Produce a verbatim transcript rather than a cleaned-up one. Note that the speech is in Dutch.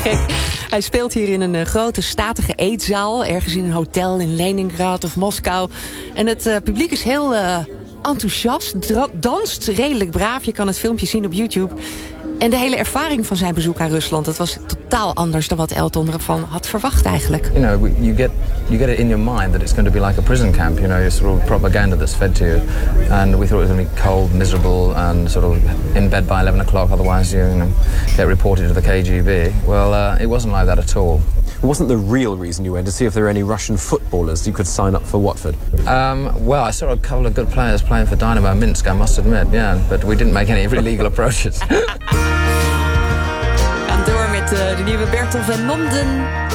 gek. Hij speelt hier in een uh, grote statige eetzaal, ergens in een hotel in Leningrad of Moskou. En het uh, publiek is heel uh, enthousiast, dra- danst redelijk braaf. Je kan het filmpje zien op YouTube. En de hele ervaring van zijn bezoek aan Rusland, dat was totaal anders dan wat Elton ervan had verwacht eigenlijk. You know, you get you get it in your mind that it's going to be like a prison camp. You know, your sort of propaganda that's fed to you. And we thought it was going to be cold, miserable, and sort of in bed by eleven o'clock. Otherwise, you, you know, get reported to the K G B. Well, uh, it wasn't like that at all. It wasn't the real reason you went to see if there were any Russian footballers you could sign up for Watford. Um, well, I saw a couple of good players playing for Dynamo Minsk, I must admit. Yeah, but we didn't make any illegal approaches. Gaan door met uh, de nieuwe Bertel van Lomden.